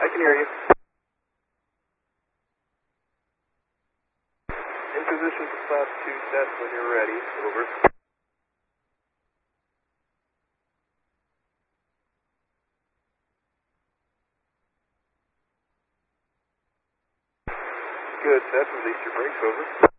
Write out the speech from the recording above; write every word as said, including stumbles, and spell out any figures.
I can hear you. In position for class two test when you're ready. Over. Good, test. Release your brakes. Over.